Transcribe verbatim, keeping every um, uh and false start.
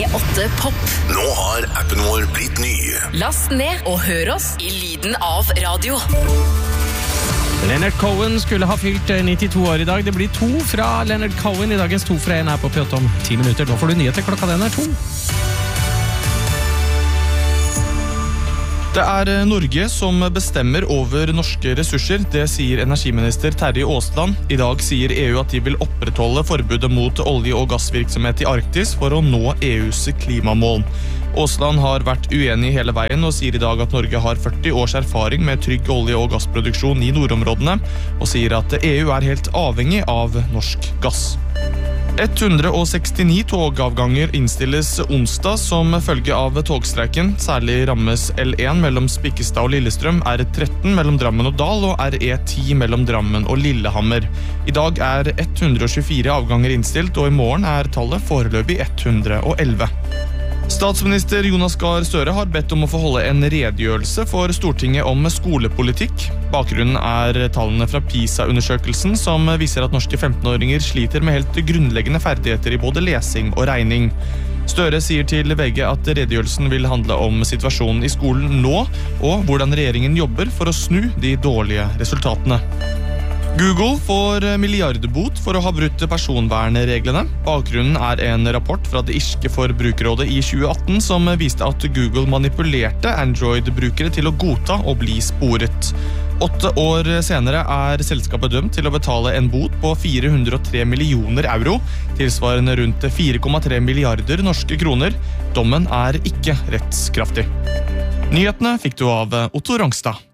P åtte Pop. Nå har appen vår blitt ny. Last ned og hør oss i lyden av radio. Leonard Cohen skulle ha fylt nittito år i dag. Det blir to fra Leonard Cohen i dagens to fra en her på P åtte om ti minutter. Nå får du nyheter klokka den er to. Det er Norge som bestemmer over norske ressurser, det sier energiminister Terje Aasland. I dag sier E U at de vil opprettholde forbudet mot olje- og gassvirksomhet i Arktis for å nå E U's klimamål. Aasland har vært uenig hele veien og sier i dag at Norge har førti års erfaring med trygg olje- og gassproduksjon i nordområdene, og sier at E U er helt avhengig av norsk gass. hundre sekstini togavganger innstilles onsdag som følge av togstreiken. Særlig rammes L en mellom Spikkestad og Lillestrøm, R tretten mellom Drammen og Dal og R E ti mellom Drammen og Lillehammer. I dag er hundre tjuefire avganger innstilt, og i morgen er tallet foreløpig hundre elleve. Statsminister Jonas Gahr Støre har bedt om å få holde en redegjørelse for Stortinget om skolepolitikk. Bakgrunnen er tallene fra PISA-undersøkelsen som viser at norske femtenåringer sliter med helt grunnleggende ferdigheter i både lesing og regning. Støre sier til V G at redegjørelsen vil handle om situasjonen i skolen nå, og hvordan regjeringen jobber for å snu de dårlige resultatene. Google får milliardbot for å ha brutt personvernreglene. Bakgrunnen er en rapport fra det irske forbrukerrådet i tjue atten som viste at Google manipulerte Android-brukere til å godta og bli sporet. Åtte år senere er selskapet dømt til å betale en bot på fire hundre og tre millioner euro, tilsvarende rundt fire komma tre milliarder norske kroner. Dommen er ikke rettskraftig. Nyhetene fikk du av Otto Rangstad.